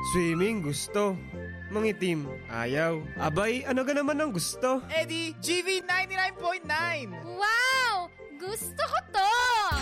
Swimming gusto. Mangitim ayaw. Abay, ano ka naman ang gusto? Eddie, GV 99.9!